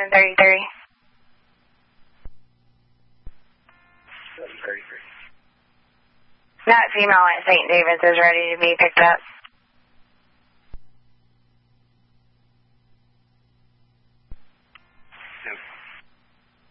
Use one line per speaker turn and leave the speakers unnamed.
733.
733.
That female at St. David's is ready to be picked up.